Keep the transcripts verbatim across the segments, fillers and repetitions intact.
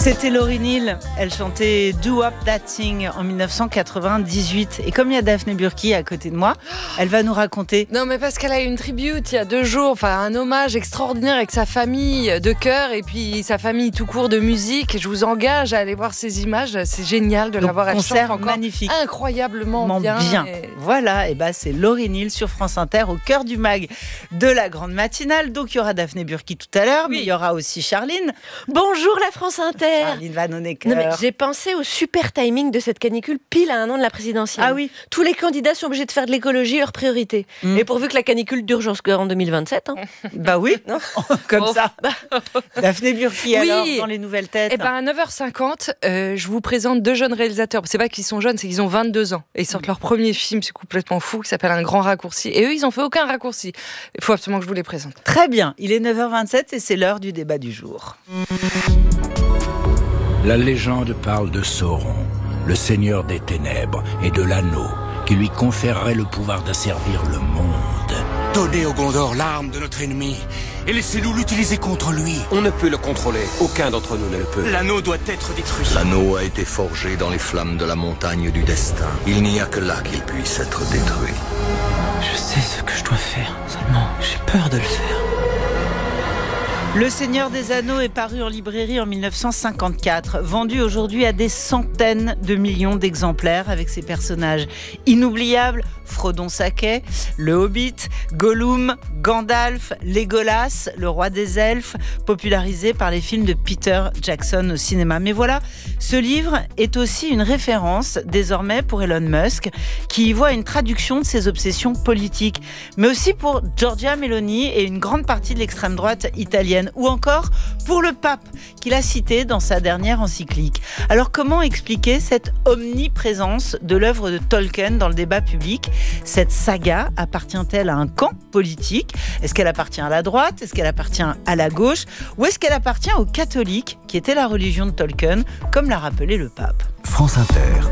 C'était Lauryn Hill, elle chantait Do Up That Thing en dix-neuf cent quatre-vingt-dix-huit. Et comme il y a Daphné Burki à côté de moi, elle va nous raconter. Non mais parce qu'elle a eu une tribute il y a deux jours, enfin un hommage extraordinaire avec sa famille de cœur et puis sa famille tout court de musique. Je vous engage à aller voir ces images, c'est génial de Donc, la voir. Elle concert chante encore magnifique. Incroyablement bien. bien. Et... Voilà, et bah c'est Lauryn Hill sur France Inter au cœur du mag de la grande matinale. Donc il y aura Daphné Burki tout à l'heure, oui. mais il y aura aussi Charline. Bonjour la France Inter. Charline Van Honecker. Non, mais j'ai pensé au super timing de cette canicule pile à un an de la présidentielle. Ah oui. Tous les candidats sont obligés de faire de l'écologie leur priorité. Mmh. Et pourvu que la canicule dure jusqu'en deux mille vingt-sept. Hein. Bah oui, non comme oh. ça. Daphné Burki, oui. alors, dans les nouvelles têtes. Eh ben, à neuf heures cinquante, euh, je vous présente deux jeunes réalisateurs. C'est pas qu'ils sont jeunes, c'est qu'ils ont vingt-deux ans. Et ils sortent mmh. leur premier film, c'est complètement fou, qui s'appelle Un grand raccourci. Et eux, ils ont fait aucun raccourci. Il faut absolument que je vous les présente. Très bien, il est neuf heures vingt-sept et c'est l'heure du débat du jour. La légende parle de Sauron, le seigneur des ténèbres, et de l'anneau, qui lui conférerait le pouvoir d'asservir le monde. Donnez au Gondor l'arme de notre ennemi, et laissez-nous l'utiliser contre lui. On ne peut le contrôler, aucun d'entre nous ne le peut. L'anneau doit être détruit. L'anneau a été forgé dans les flammes de la montagne du destin. Il n'y a que là qu'il puisse être détruit. Je sais ce que je dois faire, seulement j'ai peur de le faire. Le Seigneur des Anneaux est paru en librairie en dix-neuf cent cinquante-quatre, vendu aujourd'hui à des centaines de millions d'exemplaires avec ses personnages inoubliables, Frodon Sacquet, le Hobbit, Gollum, Gandalf, Legolas, le roi des elfes, popularisé par les films de Peter Jackson au cinéma. Mais voilà, ce livre est aussi une référence désormais pour Elon Musk, qui y voit une traduction de ses obsessions politiques, mais aussi pour Giorgia Meloni et une grande partie de l'extrême droite italienne, ou encore pour le pape, qu'il a cité dans sa dernière encyclique. Alors comment expliquer cette omniprésence de l'œuvre de Tolkien dans le débat public ? Cette saga appartient-elle à un camp politique ? Est-ce qu'elle appartient à la droite ? Est-ce qu'elle appartient à la gauche ? Ou est-ce qu'elle appartient aux catholiques, qui était la religion de Tolkien, comme l'a rappelé le pape ? France Inter,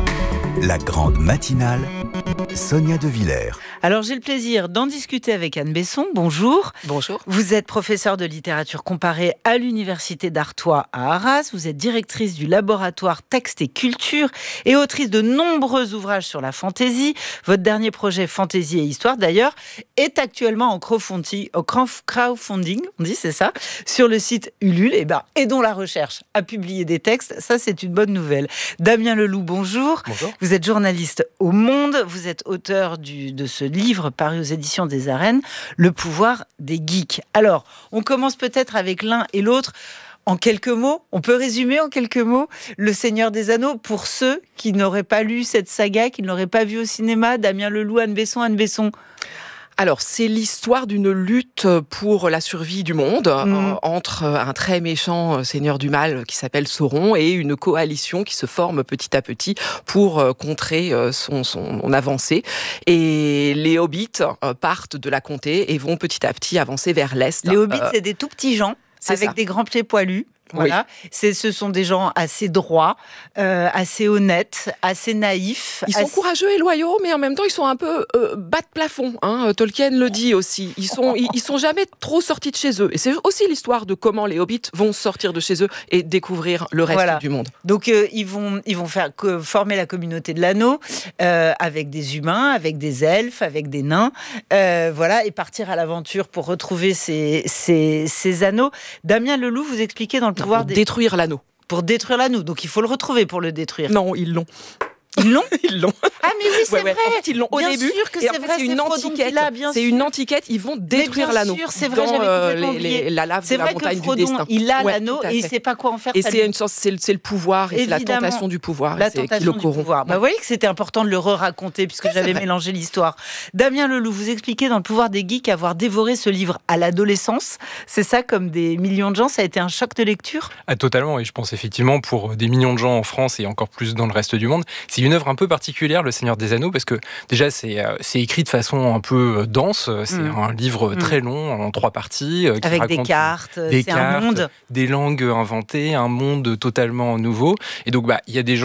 la grande matinale, Sonia De Villers. Alors j'ai le plaisir d'en discuter avec Anne Besson. Bonjour. Bonjour. Vous êtes professeure de littérature comparée à l'Université d'Artois à Arras. Vous êtes directrice du laboratoire Texte et Culture et autrice de nombreux ouvrages sur la fantaisie. Votre dernier projet Fantaisie et Histoire, d'ailleurs, est actuellement en crowdfunding, au crowdfunding, on dit c'est ça, sur le site Ulule, et, ben, et dont la recherche a publié des textes. Ça, c'est une bonne nouvelle. Damien Leloup, bonjour. Bonjour. Vous êtes journaliste au Monde. Vous êtes auteur du, de ce livre paru aux éditions des Arènes, Le pouvoir des geeks. Alors, on commence peut-être avec l'un et l'autre. En quelques mots, on peut résumer en quelques mots Le Seigneur des Anneaux pour ceux qui n'auraient pas lu cette saga, qui ne l'auraient pas vu au cinéma. Damien Leloup, Anne Besson, Anne Besson. Alors, c'est l'histoire d'une lutte pour la survie du monde mmh. euh, entre un très méchant seigneur du mal qui s'appelle Sauron et une coalition qui se forme petit à petit pour euh, contrer euh, son, son avancée. Et les hobbits euh, partent de la comté et vont petit à petit avancer vers l'est. Les hobbits, euh, c'est des tout petits gens avec ça. des grands pieds poilus. Voilà, oui. c'est, ce sont des gens assez droits, euh, assez honnêtes, assez naïfs. Ils sont assez... courageux et loyaux, mais en même temps, ils sont un peu euh, bas de plafond. Hein. Tolkien le dit aussi. Ils sont, ils, ils sont jamais trop sortis de chez eux. Et c'est aussi l'histoire de comment les hobbits vont sortir de chez eux et découvrir le reste voilà. du monde. Donc, euh, ils vont, ils vont faire que, former la communauté de l'anneau euh, avec des humains, avec des elfes, avec des nains, euh, voilà, et partir à l'aventure pour retrouver ces, ces, ces anneaux. Damien Leloup, vous expliquez dans le pouvoir pour des... détruire l'anneau. Pour détruire l'anneau, donc il faut le retrouver pour le détruire. Non, ils l'ont. Ils l'ont Ils l'ont. Ah mais oui, c'est ouais, ouais. vrai. En fait, ils l'ont au bien début. Sûr que et en c'est fait, vrai, c'est une antiquette. Là, c'est sûr. une antiquette. Ils vont détruire l'anneau. Sûr, c'est vrai, dans euh, les, les, la lave c'est de la montagne Frodon, du destin. Il a ouais, l'anneau et il ne sait pas quoi en faire. Et c'est une sorte, c'est le, c'est le pouvoir, et c'est la tentation du pouvoir, la c'est tentation qui le du corrompt. pouvoir. Bah, vous voyez que c'était important de le re-raconter puisque oui, j'avais mélangé l'histoire. Damien Leloup, vous expliquez dans Le pouvoir des geeks avoir dévoré ce livre à l'adolescence. C'est ça, comme des millions de gens, ça a été un choc de lecture. Ah, totalement. Et je pense effectivement pour des millions de gens en France et encore plus dans le reste du monde, c'est une œuvre un peu particulière, Le Seigneur des Anneaux, parce que déjà c'est c'est écrit de façon un peu dense. C'est mmh. un livre mmh. très long en trois parties qui avec raconte des cartes, des c'est cartes, un monde, des langues inventées, un monde totalement nouveau. Et donc bah il y a des gens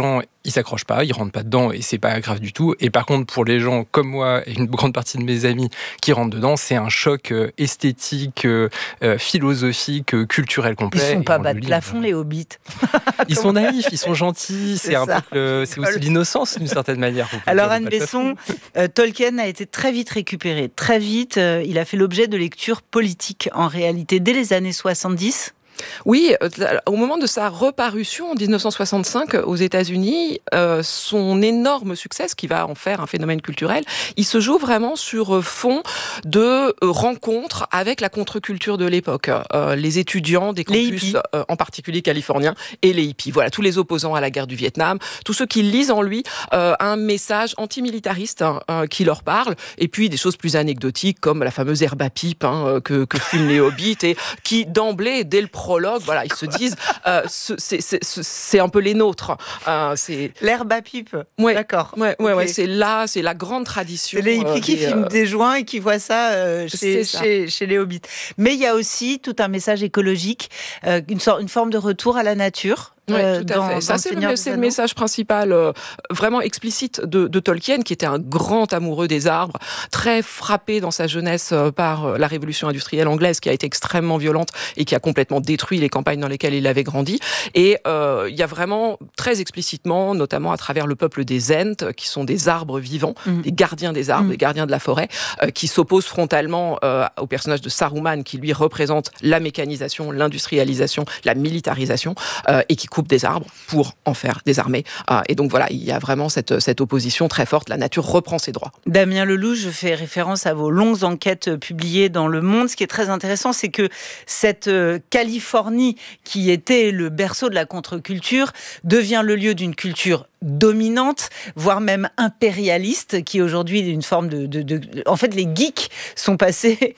ils s'accrochent pas, ils rentrent pas dedans et c'est pas grave du tout. Et par contre, pour les gens comme moi et une grande partie de mes amis qui rentrent dedans, c'est un choc esthétique, euh, philosophique, culturel complet. Ils sont pas bas de lit, plafond, les hobbits. Ils sont naïfs, ils sont gentils. C'est, C'est un ça. peu le- c'est aussi l'innocence d'une certaine manière. Alors Anne Besson, euh, Tolkien a été très vite récupéré. Très vite, euh, il a fait l'objet de lectures politiques en réalité dès les années soixante-dix. Oui, euh, au moment de sa reparution en dix-neuf cent soixante-cinq aux États-Unis, euh, son énorme succès, ce qui va en faire un phénomène culturel, il se joue vraiment sur fond de euh, rencontres avec la contre-culture de l'époque. Euh, les étudiants des campus, euh, en particulier californiens, et les hippies. Voilà, tous les opposants à la guerre du Vietnam, tous ceux qui lisent en lui euh, un message antimilitariste hein, euh, qui leur parle, et puis des choses plus anecdotiques comme la fameuse herbe à pipe hein, que, que fument les hobbits, et qui d'emblée, dès le prologue, voilà, ils se disent, euh, ce, c'est, c'est, c'est un peu les nôtres. Euh, c'est l'herbe à pipe. Ouais, d'accord. Ouais, ouais, okay. ouais, c'est là, c'est la grande tradition. C'est les hippies euh, qui des, fument euh... des joints et qui voient ça, euh, chez, ça. Chez, chez les hobbits. Mais il y a aussi tout un message écologique, euh, une, sorte, une forme de retour à la nature. Oui, euh, tout à dans, fait. dans Ça, le c'est, Seigneur le, des c'est le Anneaux. message principal, euh, vraiment explicite de, de Tolkien, qui était un grand amoureux des arbres, très frappé dans sa jeunesse euh, par euh, la révolution industrielle anglaise, qui a été extrêmement violente et qui a complètement détruit les campagnes dans lesquelles il avait grandi. Et euh, il y a vraiment, très explicitement, notamment à travers le peuple des Ents, qui sont des arbres vivants, mmh. des gardiens des arbres, mmh. des gardiens de la forêt, euh, qui s'opposent frontalement euh, au personnage de Saruman, qui lui représente la mécanisation, l'industrialisation, la militarisation, euh, et qui coupe des arbres pour en faire des armées. Euh, et donc voilà, il y a vraiment cette, cette opposition très forte. La nature reprend ses droits. Damien Lelouch, je fais référence à vos longues enquêtes publiées dans Le Monde. Ce qui est très intéressant, c'est que cette Californie, qui était le berceau de la contre-culture, devient le lieu d'une culture dominante, voire même impérialiste, qui aujourd'hui est une forme de, de, de... En fait, les geeks sont passés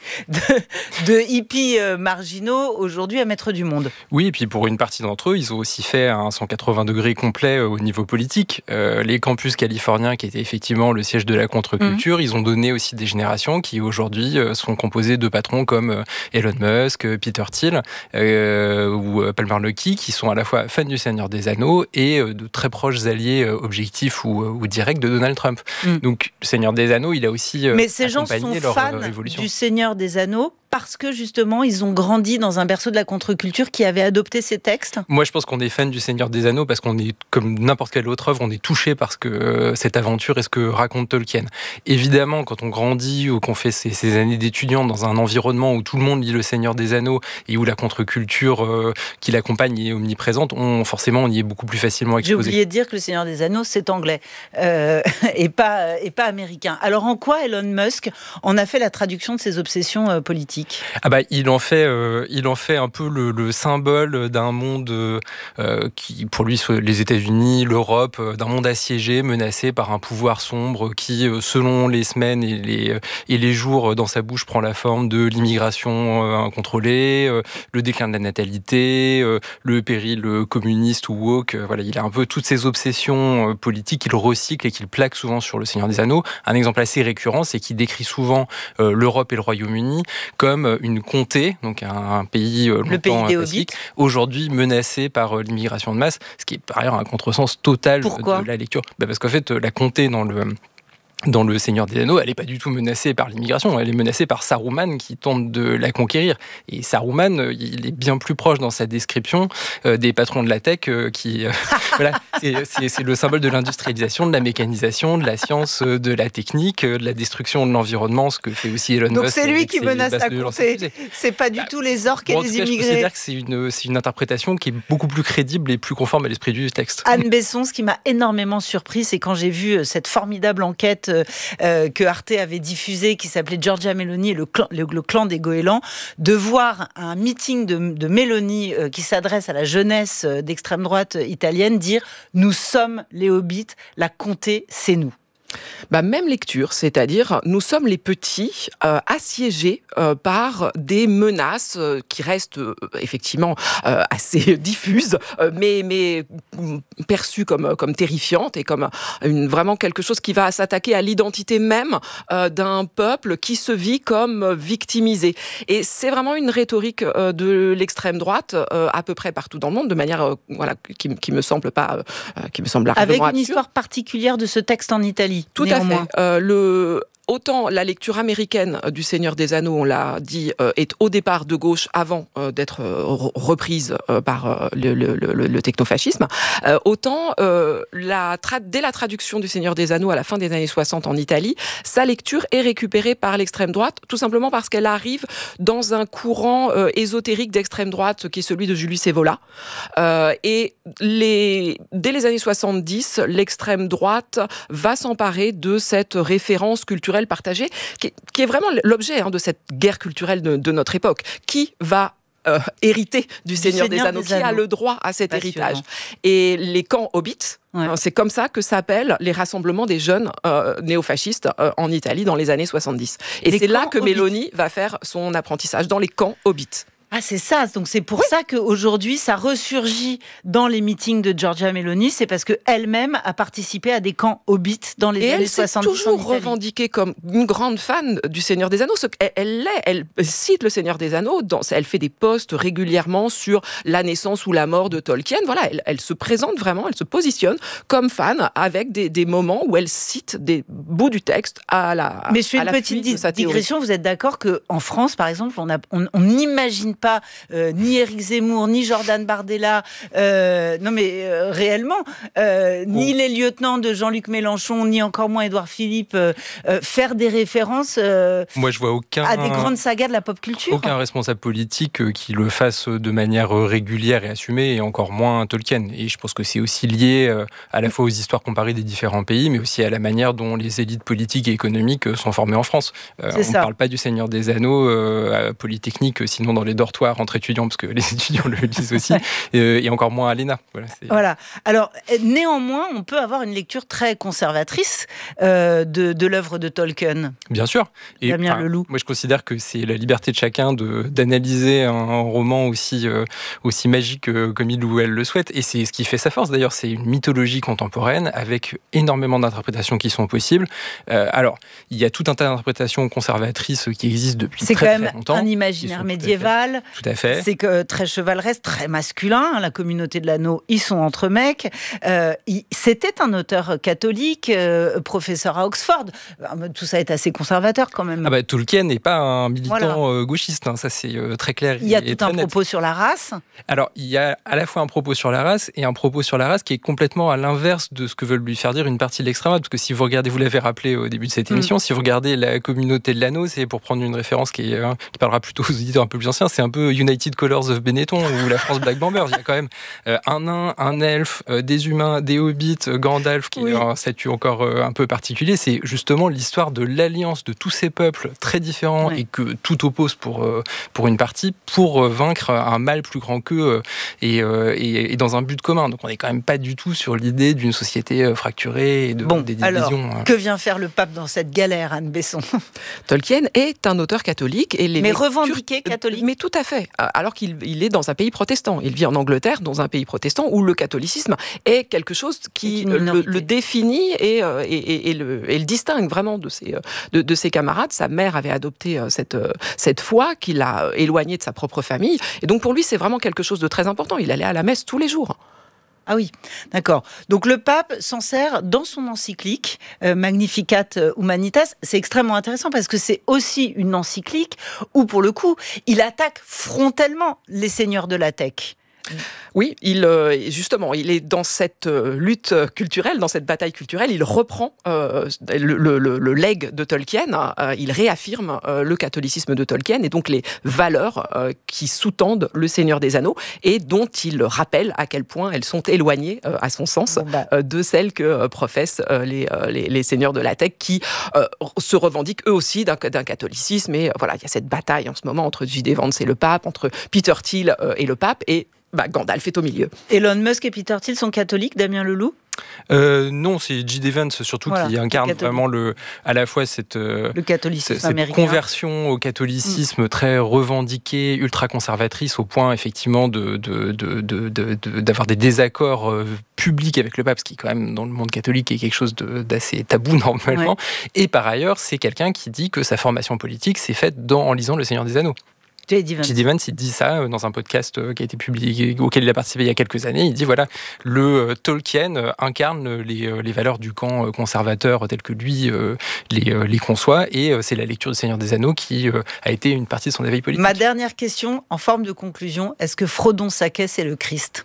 de, de hippies marginaux aujourd'hui à maîtres du monde. Oui, et puis pour une partie d'entre eux, ils ont aussi fait un cent quatre-vingts degrés complet au niveau politique. Euh, les campus californiens, qui étaient effectivement le siège de la contre-culture, mmh. ils ont donné aussi des générations qui aujourd'hui sont composées de patrons comme Elon Musk, Peter Thiel euh, ou Palmer Luckey, qui sont à la fois fans du Seigneur des Anneaux et de très proches alliés objectifs ou, ou directs de Donald Trump. Mmh. Donc, le Seigneur des Anneaux, il a aussi Mais ces gens sont leur fans évolution. Du Seigneur des Anneaux parce que justement, ils ont grandi dans un berceau de la contre-culture qui avait adopté ces textes. Moi, je pense qu'on est fan du Seigneur des Anneaux parce qu'on est, comme n'importe quelle autre œuvre, on est touché par ce que, euh, cette aventure et ce que raconte Tolkien. Évidemment, quand on grandit ou qu'on fait ces, ces années d'étudiant dans un environnement où tout le monde lit le Seigneur des Anneaux et où la contre-culture euh, qui l'accompagne est omniprésente, on, forcément, on y est beaucoup plus facilement exposé. J'ai oublié de dire que le Seigneur des Anneaux, c'est anglais euh, et, pas, et pas américain. Alors, en quoi Elon Musk en a fait la traduction de ses obsessions euh, politiques ? Ah bah, il en fait, euh, il en fait un peu le, le symbole d'un monde euh, qui, pour lui, les États-Unis, l'Europe, euh, d'un monde assiégé, menacé par un pouvoir sombre qui, euh, selon les semaines et les, et les jours, dans sa bouche, prend la forme de l'immigration euh, incontrôlée, euh, le déclin de la natalité, euh, le péril communiste ou woke. Euh, voilà, il a un peu toutes ces obsessions euh, politiques qu'il recycle et qu'il plaque souvent sur le Seigneur des Anneaux. Un exemple assez récurrent, c'est qu'il décrit souvent euh, l'Europe et le Royaume-Uni comme une comté, donc un, un pays longtemps le pays des pacifique, aujourd'hui menacé par l'immigration de masse, ce qui est par ailleurs un contresens total Pourquoi de la lecture. Bah parce qu'en fait, la comté dans le dans le Seigneur des Anneaux, elle n'est pas du tout menacée par l'immigration, elle est menacée par Saruman qui tente de la conquérir. Et Saruman, il est bien plus proche dans sa description euh, des patrons de la tech euh, qui... Euh, voilà, c'est, c'est, c'est le symbole de l'industrialisation, de la mécanisation, de la science, de la technique, de la destruction de l'environnement, ce que fait aussi Elon Musk. Donc c'est lui qui menace la comté, c'est pas du bah, tout les orques et bon, les cas, immigrés. Je considère que c'est une, c'est une interprétation qui est beaucoup plus crédible et plus conforme à l'esprit du texte. Anne Besson, ce qui m'a énormément surpris, c'est quand j'ai vu cette formidable enquête Euh, que Arte avait diffusé, qui s'appelait Giorgia Meloni et le clan, le, le clan des goélands, de voir un meeting de, de Meloni euh, qui s'adresse à la jeunesse euh, d'extrême droite italienne dire « Nous sommes les hobbits, la comté, c'est nous ». Bah, même lecture, c'est-à-dire nous sommes les petits euh, assiégés euh, par des menaces euh, qui restent euh, effectivement euh, assez diffuses, euh, mais, mais perçues comme, comme terrifiantes et comme une, vraiment quelque chose qui va s'attaquer à l'identité même euh, d'un peuple qui se vit comme victimisé. Et c'est vraiment une rhétorique euh, de l'extrême droite euh, à peu près partout dans le monde, de manière euh, voilà, qui, qui me semble pas, euh, qui me semble Avec une absurde. histoire particulière de ce texte en Italie. Tout à fait. Euh, le... Autant la lecture américaine du Seigneur des Anneaux, on l'a dit, euh, est au départ de gauche avant euh, d'être euh, reprise euh, par euh, le, le, le, le technofascisme, euh, autant euh, la tra- dès la traduction du Seigneur des Anneaux à la fin des années soixante en Italie, sa lecture est récupérée par l'extrême droite, tout simplement parce qu'elle arrive dans un courant euh, ésotérique d'extrême droite qui est celui de Julius Evola. Euh, et les... dès les années soixante-dix, l'extrême droite va s'emparer de cette référence culturelle partagée, qui est, qui est vraiment l'objet hein, de cette guerre culturelle de, de notre époque. Qui va euh, hériter du, du Seigneur, Seigneur des Anneaux, des Anneaux. Qui a le droit à cet héritage? Et les camps hobbits, ouais. hein, c'est comme ça que s'appellent les rassemblements des jeunes euh, néofascistes euh, en Italie dans les années soixante-dix. Et les c'est là que Meloni va faire son apprentissage, dans les camps hobbits. Ah, c'est ça. Donc, c'est pour oui. ça qu'aujourd'hui, ça ressurgit dans les meetings de Giorgia Meloni. C'est parce qu'elle-même a participé à des camps hobbits dans les et années soixante-dix. Et elle s'est toujours revendiquée comme une grande fan du Seigneur des Anneaux. Elle, elle l'est. Elle cite le Seigneur des Anneaux. Dans, elle fait des posts régulièrement sur la naissance ou la mort de Tolkien. Voilà, elle, elle se présente vraiment, elle se positionne comme fan avec des, des moments où elle cite des bouts du texte à la Mais je fais une petite digression. Vous êtes d'accord qu'en France, par exemple, on n'imagine pas pas euh, ni Éric Zemmour, ni Jordan Bardella, euh, non mais euh, réellement, euh, ni oh. les lieutenants de Jean-Luc Mélenchon, ni encore moins Édouard Philippe, euh, euh, faire des références euh, Moi, je vois aucun, à des grandes sagas de la pop culture. Aucun responsable politique euh, qui le fasse de manière régulière et assumée, et encore moins Tolkien. Et je pense que c'est aussi lié euh, à la fois aux histoires comparées des différents pays, mais aussi à la manière dont les élites politiques et économiques euh, sont formées en France. Euh, on ne parle pas du Seigneur des Anneaux euh, à Polytechnique, sinon dans les dortoirs entre étudiants, parce que les étudiants le lisent aussi, et, et encore moins à l'E N A. Voilà, c'est... voilà. Alors, néanmoins, on peut avoir une lecture très conservatrice euh, de, de l'œuvre de Tolkien. Bien sûr. Et, Damien Leloup. Moi, je considère que c'est la liberté de chacun de, d'analyser un roman aussi, euh, aussi magique euh, comme il ou elle le souhaite. Et c'est ce qui fait sa force, d'ailleurs. C'est une mythologie contemporaine avec énormément d'interprétations qui sont possibles. Euh, alors, il y a tout un tas d'interprétations conservatrices qui existent depuis c'est très, très longtemps. C'est quand même un imaginaire médiéval. Tout à fait. C'est que très chevaleresque, très masculin. La communauté de l'anneau, ils sont entre mecs. Euh, il, c'était un auteur catholique, euh, professeur à Oxford. Tout ça est assez conservateur quand même. Ah bah, Tolkien n'est pas un militant voilà. euh, gauchiste, hein, ça c'est euh, très clair. Il y a tout un net. propos sur la race. Alors, il y a à la fois un propos sur la race et un propos sur la race qui est complètement à l'inverse de ce que veulent lui faire dire une partie de l'extrême droite. Parce que si vous regardez, vous l'avez rappelé au début de cette émission, mmh. si vous regardez la communauté de l'anneau, c'est pour prendre une référence qui, est, euh, qui parlera plutôt aux auditeurs un peu plus anciens, c'est un peu United Colors of Benetton ou la France Black Bombers. Il y a quand même euh, un nain, un elfe, euh, des humains, des hobbits, euh, Gandalf qui oui. est un statut encore euh, un peu particulier. C'est justement l'histoire de l'alliance de tous ces peuples très différents oui. et que tout oppose pour, euh, pour une partie pour euh, vaincre un mal plus grand qu'eux euh, et, euh, et, et dans un but commun. Donc on n'est quand même pas du tout sur l'idée d'une société euh, fracturée et de, bon, des divisions. Alors, hein. Que vient faire le pape dans cette galère, Anne Besson? Tolkien est un auteur catholique. Et les mais lectures... revendiqué catholique. Mais tout à fait. Alors qu'il il est dans un pays protestant. Il vit en Angleterre, dans un pays protestant, où le catholicisme est quelque chose qui le, le définit et, et, et, et, le, et le distingue vraiment de ses, de, de ses camarades. Sa mère avait adopté cette, cette foi qui l'a éloigné de sa propre famille. Et donc pour lui, c'est vraiment quelque chose de très important. Il allait à la messe tous les jours. Ah oui, d'accord. Donc le pape s'en sert dans son encyclique euh, Magnificat Humanitas. C'est extrêmement intéressant parce que c'est aussi une encyclique où, pour le coup, il attaque frontalement les seigneurs de la tech. Oui, il, justement, il est dans cette lutte culturelle, dans cette bataille culturelle, il reprend euh, le, le, le legs de Tolkien, euh, il réaffirme euh, le catholicisme de Tolkien et donc les valeurs euh, qui sous-tendent le Seigneur des Anneaux et dont il rappelle à quel point elles sont éloignées, euh, à son sens, bon bah. euh, de celles que euh, professent euh, les, euh, les, les seigneurs de la tech qui euh, se revendiquent eux aussi d'un, d'un catholicisme. Et euh, voilà, il y a cette bataille en ce moment entre J D Vance et le pape, entre Peter Thiel euh, et le pape, et bah, Gandalf est au milieu. Elon Musk et Peter Thiel sont catholiques, Damien Leloup ? Euh, non, c'est J D. Vance surtout voilà, qui incarne le vraiment le, à la fois cette, le catholicisme cette américain. conversion au catholicisme mmh. très revendiquée, ultra conservatrice, au point effectivement de, de, de, de, de, de, d'avoir des désaccords euh, publics avec le pape, ce qui quand même dans le monde catholique est quelque chose de, d'assez tabou normalement. Ouais. Et par ailleurs, c'est quelqu'un qui dit que sa formation politique s'est faite dans, en lisant Le Seigneur des Anneaux. J D. Vance, il dit ça dans un podcast qui a été publié, auquel il a participé il y a quelques années. Il dit voilà, le Tolkien incarne les, les valeurs du camp conservateur tel que lui les, les conçoit, et c'est la lecture du Seigneur des Anneaux qui a été une partie de son éveil politique. Ma dernière question, en forme de conclusion, est-ce que Frodon Sakès est le Christ ?